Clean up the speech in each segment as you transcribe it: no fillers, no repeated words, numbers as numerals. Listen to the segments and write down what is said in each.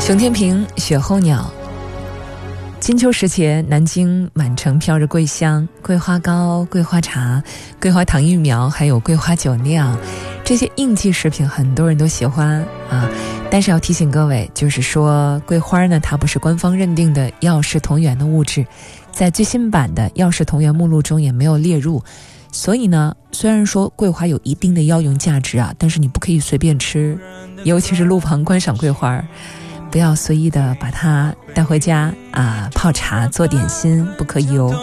熊天平，雪候鸟。金秋时节，南京满城飘着桂香，桂花糕、桂花茶、桂花糖芋苗，还有桂花酒酿，这些应季食品很多人都喜欢啊。但是要提醒各位，就是说桂花呢，它不是官方认定的药食同源的物质，在最新版的药食同源目录中也没有列入。所以呢，虽然说桂花有一定的药用价值啊，但是你不可以随便吃，尤其是路旁观赏桂花，不要随意的把它带回家啊，泡茶做点心，不可以哦。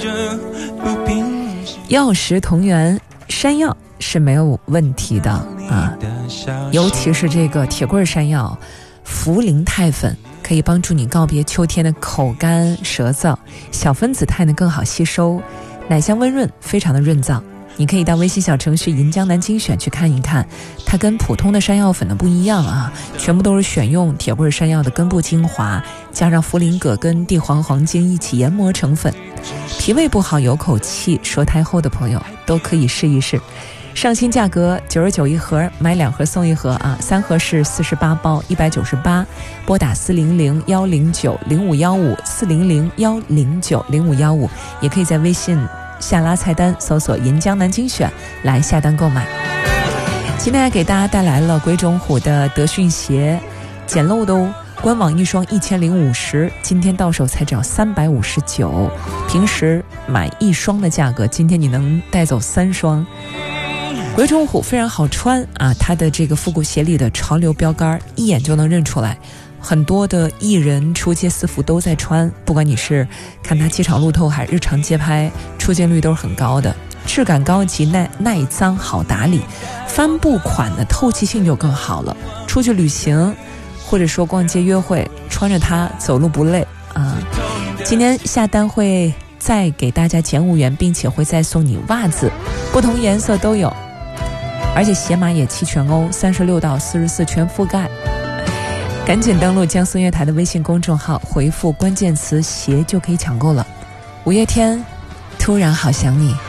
药食同源，山药是没有问题的啊，尤其是这个铁棍山药、茯苓肽粉，可以帮助你告别秋天的口干舌燥，小分子肽呢更好吸收，奶香温润，非常的润燥。你可以到微信小程序银江南精选去看一看，它跟普通的山药粉的不一样啊，全部都是选用铁棍山药的根部精华，加上茯苓葛跟地黄黄精一起研磨成粉。脾胃不好、有口气、舌苔厚的朋友都可以试一试。上新价格99一盒，买2盒送1盒啊，3盒是48包198，拨打400-109-0515，400-109-0515，也可以在微信下拉菜单搜索银江南精选来下单购买。今天还给大家带来了鬼冢虎的德训鞋，捡漏的哦，官网一双1050，今天到手才只要359，平时买1双的价格，今天你能带走3双。鬼冢虎非常好穿啊，它的这个复古鞋里的潮流标杆一眼就能认出来，很多的艺人出街私服都在穿，不管你是看他机场路透还是日常街拍，出镜率都是很高的，质感高级，耐脏好打理，帆布款的透气性就更好了，出去旅行或者说逛街约会，穿着它走路不累啊。今天下单会再给大家减5元，并且会再送你袜子，不同颜色都有，而且鞋码也齐全哦，36到44全覆盖。赶紧登录江苏音乐台的微信公众号，回复关键词鞋就可以抢购了。5月天，突然好想你。